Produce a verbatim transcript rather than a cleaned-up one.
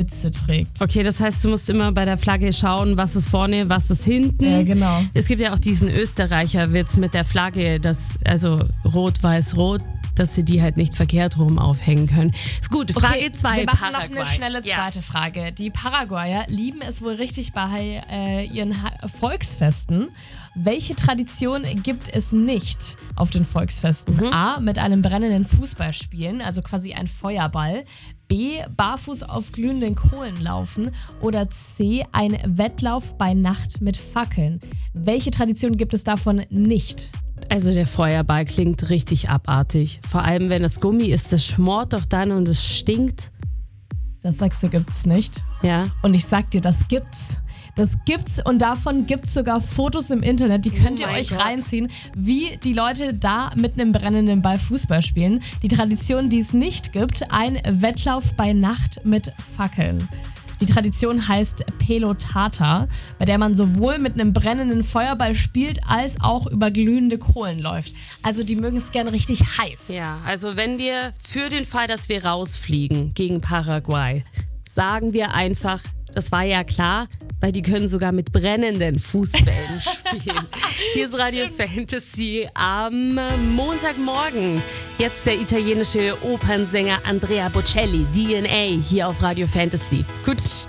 Spitze trägt. Okay, das heißt, du musst immer bei der Flagge schauen, was ist vorne, was ist hinten. Ja, genau. Es gibt ja auch diesen Österreicher-Witz mit der Flagge, das, also rot, weiß, rot, dass sie die halt nicht verkehrt rum aufhängen können. Gut, Frage zwei, wir machen Paraguay. noch eine schnelle Ja. zweite Frage. Die Paraguayer lieben es wohl richtig bei äh, ihren ha- Volksfesten. Welche Tradition gibt es nicht auf den Volksfesten? Mhm. A, mit einem brennenden Fußball spielen, also quasi ein Feuerball. B, barfuß auf glühenden Kohlen laufen. Oder C, ein Wettlauf bei Nacht mit Fackeln. Welche Tradition gibt es davon nicht? Also der Feuerball klingt richtig abartig. Vor allem, wenn das Gummi ist, das schmort doch dann und es stinkt. Das sagst du, gibt's nicht. Ja. Und ich sag dir, das gibt's. Das gibt's und davon gibt's sogar Fotos im Internet, die könnt Oh ihr mein euch Gott. reinziehen, wie die Leute da mit einem brennenden Ball Fußball spielen. Die Tradition, die es nicht gibt, ein Wettlauf bei Nacht mit Fackeln. Die Tradition heißt Pelotata, bei der man sowohl mit einem brennenden Feuerball spielt, als auch über glühende Kohlen läuft. Also die mögen es gern richtig heiß. Ja, also wenn wir für den Fall, dass wir rausfliegen gegen Paraguay, sagen wir einfach, das war ja klar, weil die können sogar mit brennenden Fußbällen spielen. Hier ist Radio Fantasy am Montagmorgen. Jetzt der italienische Opernsänger Andrea Bocelli, D N A, hier auf Radio Fantasy. Gut.